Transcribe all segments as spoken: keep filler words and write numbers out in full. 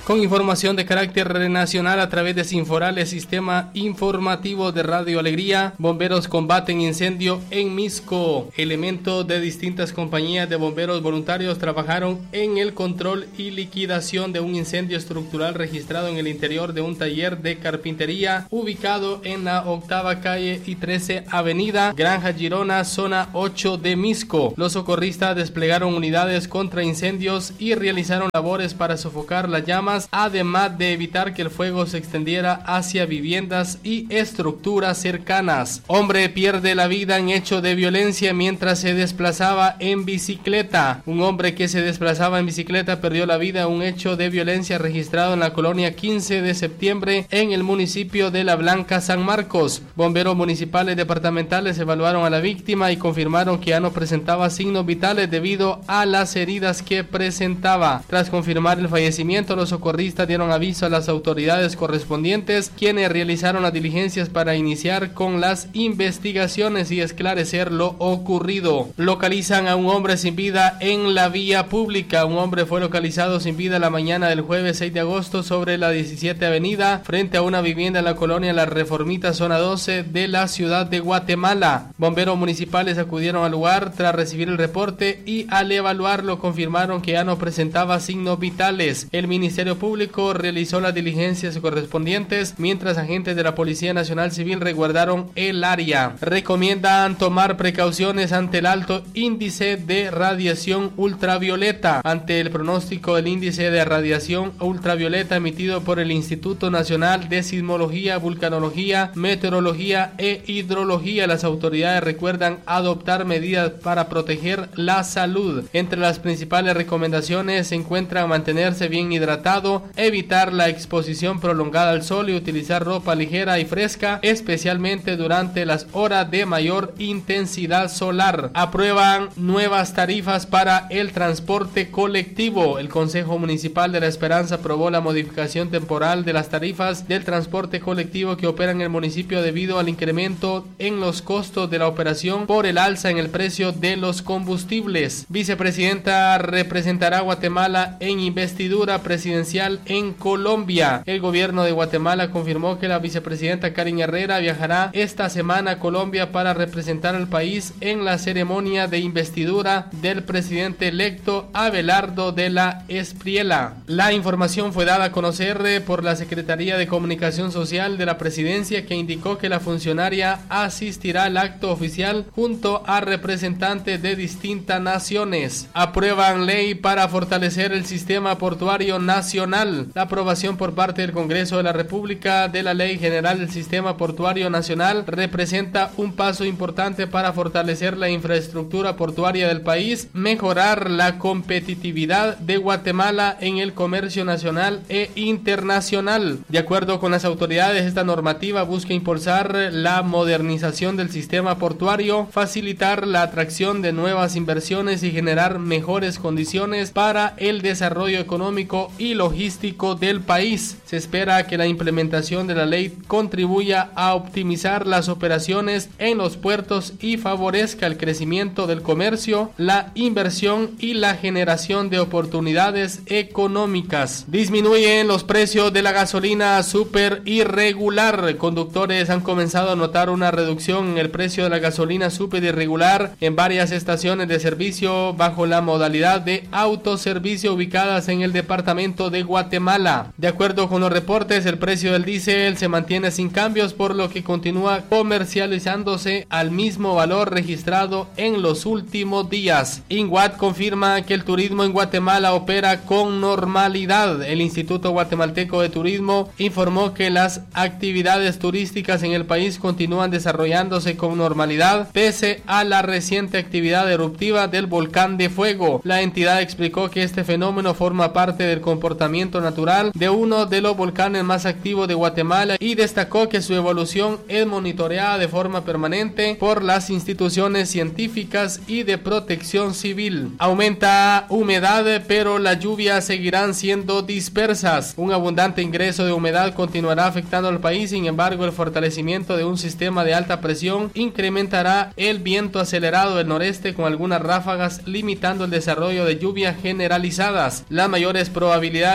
Con información de carácter nacional a través de Sinforal, el sistema informativo de Radio Alegría. Bomberos combaten incendio en Misco. Elementos de distintas compañías de bomberos voluntarios trabajaron en el control y liquidación de un incendio estructural registrado en el interior de un taller de carpintería ubicado en la octava calle y trece avenida, Granja Girona, zona ocho de Misco. Los socorristas desplegaron unidades contra incendios y realizaron labores para sofocar las llamas, además de evitar que el fuego se extendiera hacia viviendas y estructuras cercanas. Hombre pierde la vida en hecho de violencia mientras se desplazaba en bicicleta. Un hombre que se desplazaba en bicicleta perdió la vida en un hecho de violencia registrado en la colonia quince de septiembre en el municipio de La Blanca, San Marcos. Bomberos municipales departamentales evaluaron a la víctima y confirmaron que ya no presentaba signos vitales debido a las heridas que presentaba. Tras confirmar el fallecimiento, los socorristas dieron aviso a las autoridades correspondientes, quienes realizaron las diligencias para iniciar con las investigaciones y esclarecer lo ocurrido. Localizan a un hombre sin vida en la vía pública. Un hombre fue localizado sin vida la mañana del jueves seis de agosto sobre la diecisiete avenida, frente a una vivienda en la colonia La Reformita, zona doce de la ciudad de Guatemala. Bomberos municipales acudieron al lugar tras recibir el reporte y al evaluarlo confirmaron que ya no presentaba signos vitales. El Ministerio Público realizó las diligencias correspondientes, mientras agentes de la Policía Nacional Civil resguardaron el área. Recomiendan tomar precauciones ante el alto índice de radiación ultravioleta. Ante el pronóstico del índice de radiación ultravioleta emitido por el Instituto Nacional de Sismología, Vulcanología, Meteorología e Hidrología, las autoridades recuerdan adoptar medidas para proteger la salud. Entre las principales recomendaciones se encuentran mantenerse bien hidratado, evitar la exposición prolongada al sol y utilizar ropa ligera y fresca, especialmente durante las horas de mayor intensidad solar. Aprueban nuevas tarifas para el transporte colectivo. El Consejo Municipal de La Esperanza aprobó la modificación temporal de las tarifas del transporte colectivo que operan en el municipio debido al incremento en los costos de la operación por el alza en el precio de los combustibles. Vicepresidenta representará a Guatemala en investidura presidencial en Colombia. El gobierno de Guatemala confirmó que la vicepresidenta Karen Herrera viajará esta semana a Colombia para representar al país en la ceremonia de investidura del presidente electo Abelardo de la Espriella. La información fue dada a conocer por la Secretaría de Comunicación Social de la Presidencia, que indicó que la funcionaria asistirá al acto oficial junto a representantes de distintas naciones. Aprueban ley para fortalecer el sistema portuario nacional. La aprobación por parte del Congreso de la República de la Ley General del Sistema Portuario Nacional representa un paso importante para fortalecer la infraestructura portuaria del país, mejorar la competitividad de Guatemala en el comercio nacional e internacional. De acuerdo con las autoridades, esta normativa busca impulsar la modernización del sistema portuario, facilitar la atracción de nuevas inversiones y generar mejores condiciones para el desarrollo económico y logístico del país. Se espera que la implementación de la ley contribuya a optimizar las operaciones en los puertos y favorezca el crecimiento del comercio, la inversión y la generación de oportunidades económicas. Disminuyen los precios de la gasolina super irregular. Conductores han comenzado a notar una reducción en el precio de la gasolina super irregular en varias estaciones de servicio bajo la modalidad de autoservicio ubicadas en el departamento de Guatemala. De acuerdo con los reportes, el precio del diésel se mantiene sin cambios, por lo que continúa comercializándose al mismo valor registrado en los últimos días. INGUAT confirma que el turismo en Guatemala opera con normalidad. El Instituto Guatemalteco de Turismo informó que las actividades turísticas en el país continúan desarrollándose con normalidad pese a la reciente actividad eruptiva del volcán de fuego. La entidad explicó que este fenómeno forma parte del comportamiento natural de uno de los volcanes más activos de Guatemala y destacó que su evolución es monitoreada de forma permanente por las instituciones científicas y de protección civil. Aumenta humedad, pero las lluvias seguirán siendo dispersas. Un abundante ingreso de humedad continuará afectando al país. Sin embargo, el fortalecimiento de un sistema de alta presión incrementará el viento acelerado del noreste con algunas ráfagas, limitando el desarrollo de lluvias generalizadas. Las mayores probabilidades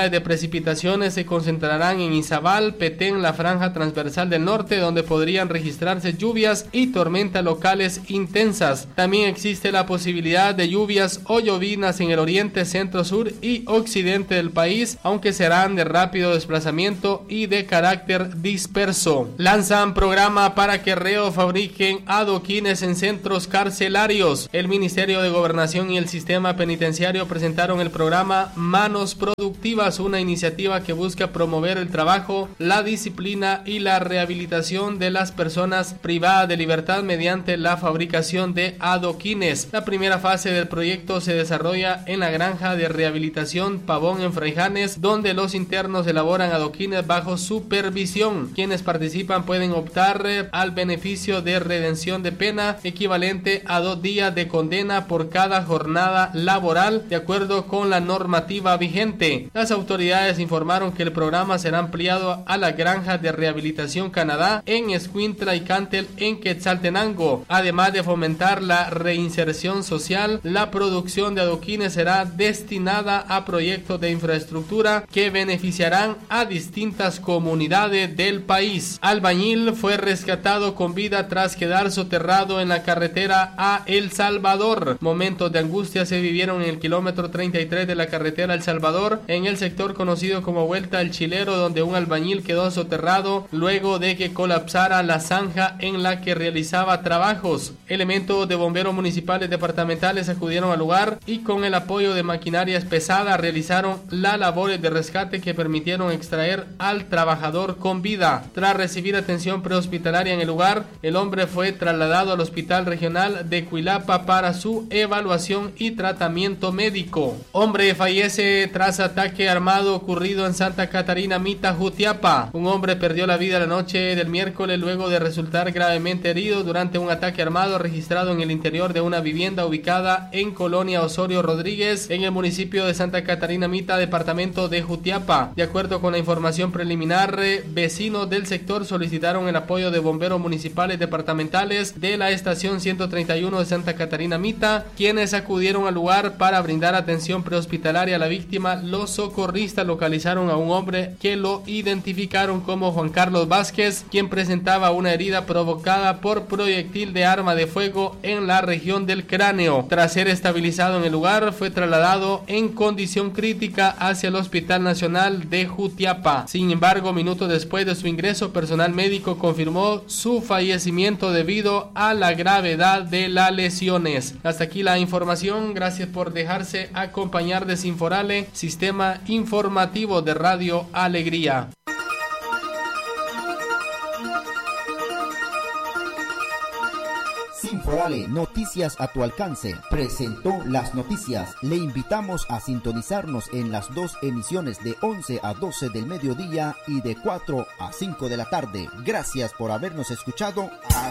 probabilidades de precipitaciones se concentrarán en Izabal, Petén, la franja transversal del norte, donde podrían registrarse lluvias y tormentas locales intensas. También existe la posibilidad de lluvias o llovinas en el oriente, centro, sur y occidente del país, aunque serán de rápido desplazamiento y de carácter disperso. Lanzan programa para que reos fabriquen adoquines en centros carcelarios. El Ministerio de Gobernación y el Sistema Penitenciario presentaron el programa Manos Productivas, una iniciativa que busca promover el trabajo, la disciplina y la rehabilitación de las personas privadas de libertad mediante la fabricación de adoquines. La primera fase del proyecto se desarrolla en la granja de rehabilitación Pavón en Fraijanes, donde los internos elaboran adoquines bajo supervisión. Quienes participan pueden optar al beneficio de redención de pena equivalente a dos días de condena por cada jornada laboral, de acuerdo con la normativa vigente. Las autoridades informaron que el programa será ampliado a la granja de rehabilitación Canadá en Escuintla y Cantel en Quetzaltenango. Además de fomentar la reinserción social, la producción de adoquines será destinada a proyectos de infraestructura que beneficiarán a distintas comunidades del país. Albañil fue rescatado con vida tras quedar soterrado en la carretera a El Salvador. Momentos de angustia se vivieron en el kilómetro treinta y tres de la carretera El Salvador, en el sector conocido como Vuelta al Chilero, donde un albañil quedó soterrado luego de que colapsara la zanja en la que realizaba trabajos. Elementos de bomberos municipales departamentales acudieron al lugar y con el apoyo de maquinarias pesadas realizaron las labores de rescate que permitieron extraer al trabajador con vida. Tras recibir atención prehospitalaria en el lugar, el hombre fue trasladado al Hospital Regional de Cuilapa para su evaluación y tratamiento médico. Hombre fallece tras ataque armado ocurrido en Santa Catarina Mita, Jutiapa. Un hombre perdió la vida la noche del miércoles luego de resultar gravemente herido durante un ataque armado registrado en el interior de una vivienda ubicada en Colonia Osorio Rodríguez, en el municipio de Santa Catarina Mita, departamento de Jutiapa. De acuerdo con la información preliminar, vecinos del sector solicitaron el apoyo de bomberos municipales departamentales de la estación ciento treinta y uno de Santa Catarina Mita, quienes acudieron al lugar para brindar atención prehospitalaria a la víctima. Los socorristas localizaron a un hombre que lo identificaron como Juan Carlos Vázquez, quien presentaba una herida provocada por proyectil de arma de fuego en la región del cráneo. Tras ser estabilizado en el lugar, fue trasladado en condición crítica hacia el Hospital Nacional de Jutiapa. Sin embargo, minutos después de su ingreso, personal médico confirmó su fallecimiento debido a la gravedad de las lesiones. Hasta aquí la información. Gracias por dejarse acompañar de Sinforale, Sistema Informativo de Radio Alegría. Sinforale, noticias a tu alcance, presentó las noticias. Le invitamos a sintonizarnos en las dos emisiones de once a doce del mediodía y de cuatro a cinco de la tarde. Gracias por habernos escuchado.